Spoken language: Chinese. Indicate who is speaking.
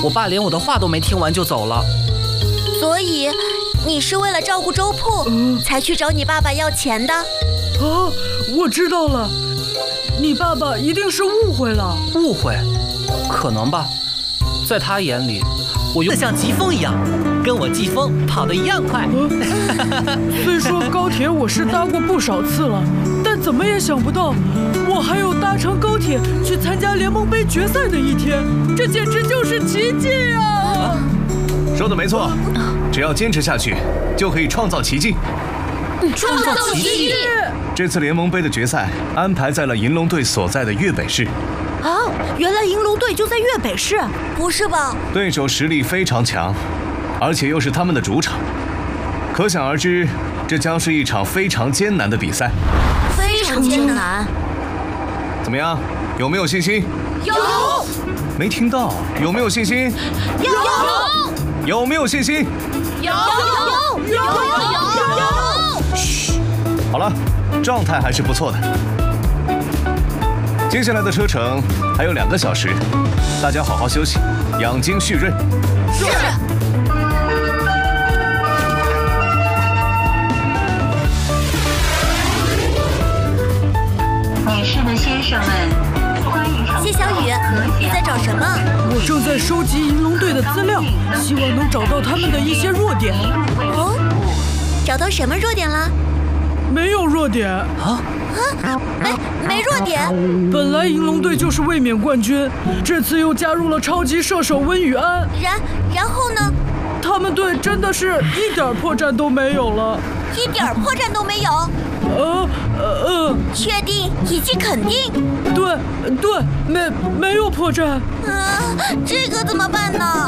Speaker 1: 我爸连我的话都没听完就走了。
Speaker 2: 所以，你是为了照顾周铺，才去找你爸爸要钱的？
Speaker 3: 啊，我知道了，你爸爸一定是误会了。
Speaker 1: 误会？可能吧。在他眼里，我用得像疾风一样，跟我季风跑得一样快。
Speaker 3: 虽说高铁我是搭过不少次了，但怎么也想不到，我还有搭乘高铁去参加联盟杯决赛的一天，这简直就是奇迹啊！
Speaker 4: 说的没错，只要坚持下去，就可以创造奇迹。
Speaker 2: 创造奇迹！
Speaker 4: 这次联盟杯的决赛安排在了银龙队所在的粤北市。
Speaker 2: 啊，原来银龙队就在粤北市？不是吧？
Speaker 4: 对手实力非常强，而且又是他们的主场，可想而知，这将是一场非常艰难的比赛。
Speaker 2: 非常艰难。
Speaker 4: 怎么样？有没有信心？
Speaker 2: 有。
Speaker 4: 没听到？有没有信心？
Speaker 2: 有。
Speaker 4: 有没有信心？
Speaker 2: 有。
Speaker 4: 嘘，好了，状态还是不错的。接下来的车程还有2个小时，大家好好休息，养精蓄锐。
Speaker 2: 是。
Speaker 5: 女士们、先生们，欢迎乘坐。
Speaker 2: 谢小雨，你在找什么？
Speaker 3: 我正在收集银龙队的资料，希望能找到他们的一些弱点。
Speaker 2: 哦，找到什么弱点了？
Speaker 3: 没有弱点
Speaker 1: 啊？
Speaker 2: 没弱点。
Speaker 3: 本来银龙队就是卫冕冠军，这次又加入了超级射手温雨安，
Speaker 2: 然后呢？
Speaker 3: 他们队真的是一点破绽都没有了，
Speaker 2: 一点破绽都没有。确定以及肯定？
Speaker 3: 对，没有破绽。
Speaker 2: 这可怎么办呢？